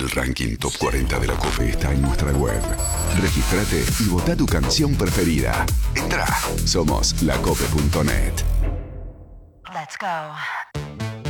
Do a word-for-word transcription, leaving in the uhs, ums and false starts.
El ranking Top cuarenta de la COPE está en nuestra web. Regístrate y vota tu canción preferida. Entrá. Somos la cope punto net. Let's go.